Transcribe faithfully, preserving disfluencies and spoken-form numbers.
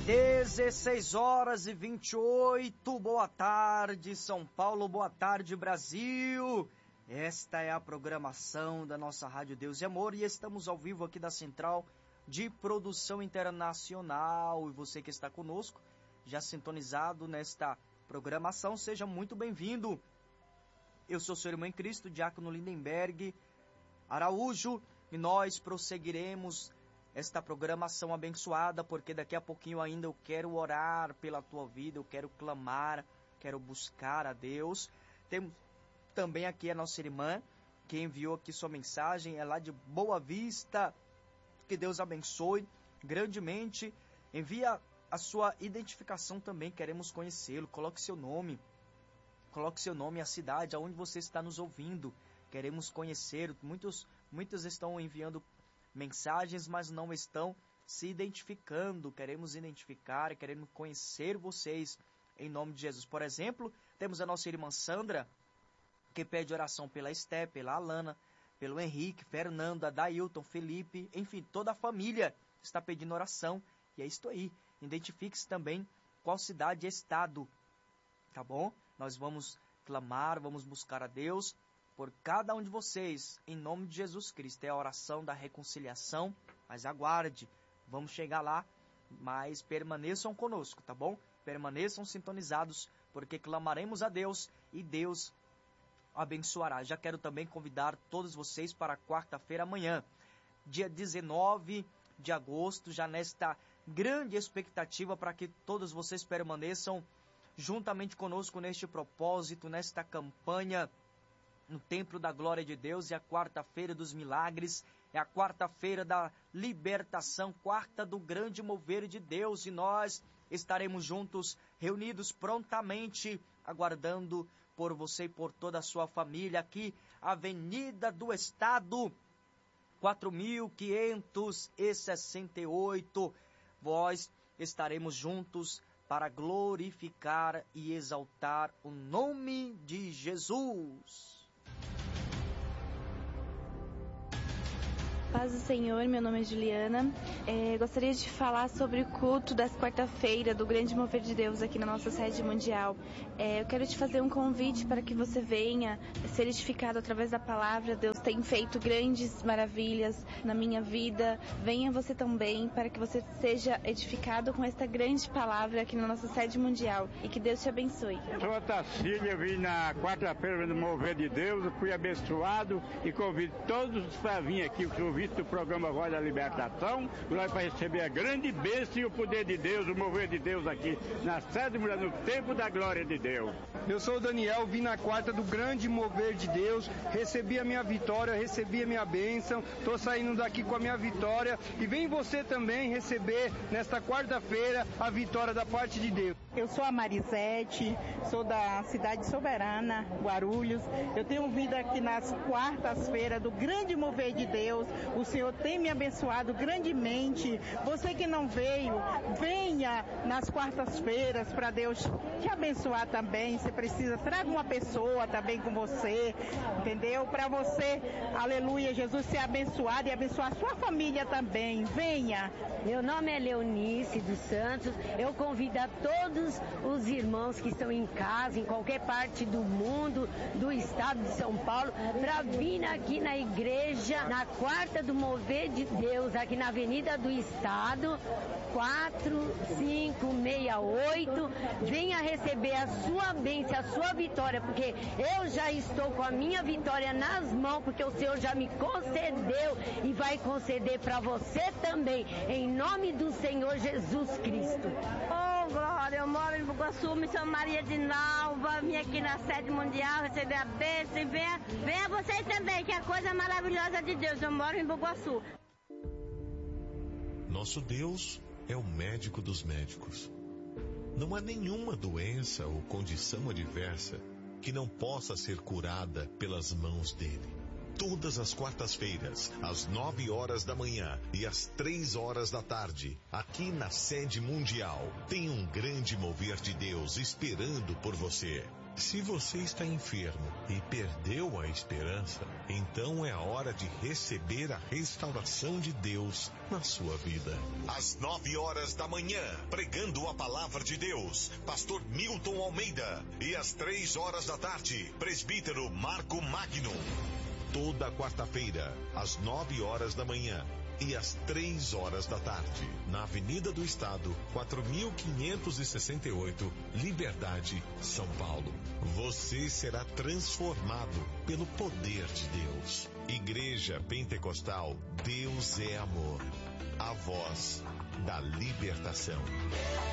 dezesseis horas e vinte e oito, boa tarde São Paulo, boa tarde Brasil. Esta é a programação da nossa Rádio Deus e Amor e estamos ao vivo aqui da Central de Produção Internacional. E você que está conosco, já sintonizado nesta programação, seja muito bem-vindo. Eu sou seu irmão em Cristo, Diácono Lindenberg Araújo, e nós prosseguiremos esta programação abençoada, porque daqui a pouquinho ainda eu quero orar pela tua vida, eu quero clamar, quero buscar a Deus. Temos também aqui a nossa irmã, que enviou aqui sua mensagem, é lá de Boa Vista. Que Deus abençoe grandemente. Envia a sua identificação também, queremos conhecê-lo. Coloque seu nome, coloque seu nome e a cidade aonde você está nos ouvindo. Queremos conhecer. Muitos, muitos estão enviando mensagens, mas não estão se identificando. Queremos identificar, queremos conhecer vocês em nome de Jesus. Por exemplo, temos a nossa irmã Sandra, que pede oração pela Esté, pela Alana, pelo Henrique, Fernanda, Dailton, Felipe, enfim, toda a família está pedindo oração. E é isto aí. Identifique-se também qual cidade e estado, tá bom? Nós vamos clamar, vamos buscar a Deus por cada um de vocês, em nome de Jesus Cristo. É a oração da reconciliação, mas aguarde, vamos chegar lá, mas permaneçam conosco, tá bom? Permaneçam sintonizados, porque clamaremos a Deus e Deus abençoará. Já quero também convidar todos vocês para quarta-feira amanhã, dia dezenove de agosto, já nesta grande expectativa para que todos vocês permaneçam juntamente conosco neste propósito, nesta campanha no Templo da Glória de Deus. É a quarta-feira dos milagres, é a quarta-feira da libertação, quarta do grande mover de Deus, e nós estaremos juntos, reunidos prontamente, aguardando por você e por toda a sua família, aqui, Avenida do Estado, quatro mil quinhentos e sessenta e oito, nós estaremos juntos para glorificar e exaltar o nome de Jesus. Paz do Senhor, meu nome é Juliana. É, gostaria de falar sobre o culto dessa quarta-feira do Grande Mover de Deus aqui na nossa sede mundial. É, eu quero te fazer um convite para que você venha ser edificado através da palavra. Deus tem feito grandes maravilhas na minha vida. Venha você também para que você seja edificado com esta grande palavra aqui na nossa sede mundial. E que Deus te abençoe. Eu sou a Tacília, eu vim na quarta-feira do Mover de Deus, eu fui abençoado e convido todos para vir aqui, que eu do programa Voz da Libertação, nós para receber a grande bênção e o poder de Deus, o mover de Deus aqui na sede mulher, no tempo da glória de Deus. Eu sou o Daniel, vim na quarta do grande mover de Deus, recebi a minha vitória, recebi a minha bênção, estou saindo daqui com a minha vitória e vem você também receber nesta quarta-feira a vitória da parte de Deus. Eu sou a Marisete, sou da cidade soberana, Guarulhos. Eu tenho vindo aqui nas quartas-feiras do grande mover de Deus. O Senhor tem me abençoado grandemente. Você que não veio, venha nas quartas-feiras para Deus te abençoar também. Você precisa, traga uma pessoa também com você, entendeu? Para você, aleluia, Jesus ser abençoado e abençoar a sua família também. Venha. Meu nome é Leonice dos Santos. Eu convido a todos os irmãos que estão em casa, em qualquer parte do mundo, do estado de São Paulo, para vir aqui na igreja, na quarta do Mover de Deus, aqui na Avenida do Estado, quatro cinco seis oito. Venha receber a sua bênção, a sua vitória, porque eu já estou com a minha vitória nas mãos, porque o Senhor já me concedeu e vai conceder para você também, em nome do Senhor Jesus Cristo. Oh, glória, eu moro em Bugaçu, Missão Maria de Nalva, vim aqui na sede mundial receber a bênção e venha, venha vocês também, que é a coisa maravilhosa de Deus. Eu moro em Bugaçu. Nosso Deus é o médico dos médicos. Não há nenhuma doença ou condição adversa que não possa ser curada pelas mãos dele. Todas as quartas-feiras, às nove horas da manhã e às três horas da tarde, aqui na sede mundial, tem um grande mover de Deus esperando por você. Se você está enfermo e perdeu a esperança, então é a hora de receber a restauração de Deus na sua vida. Às nove horas da manhã, pregando a palavra de Deus, pastor Milton Almeida. E às três horas da tarde, presbítero Marco Magno. Toda quarta-feira, às nove horas da manhã e às três horas da tarde, na Avenida do Estado, quatro mil quinhentos e sessenta e oito, Liberdade, São Paulo. Você será transformado pelo poder de Deus. Igreja Pentecostal, Deus é amor. A voz da libertação.